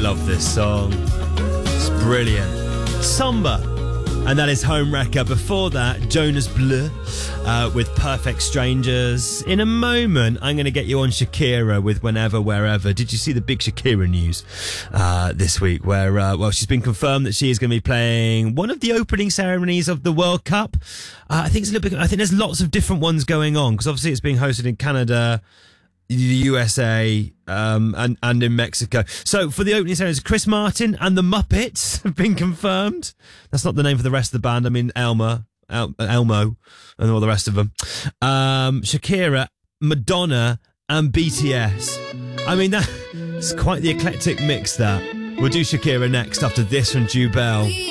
love this song. It's brilliant. Samba. And that is Home Wrecker. Before that, Jonas Bleu with Perfect Strangers. In a moment, I'm going to get you on Shakira with Whenever, Wherever. Did you see the big Shakira news this week where, she's been confirmed that she is going to be playing one of the opening ceremonies of the World Cup. I think there's lots of different ones going on because obviously it's being hosted in Canada, the USA, and in Mexico. So for the opening ceremony, Chris Martin and the Muppets have been confirmed. That's not the name for the rest of the band. I mean, Elmo, and all the rest of them. Shakira, Madonna, and BTS. I mean, that's quite the eclectic mix, that. We'll do Shakira next after this from Jubel.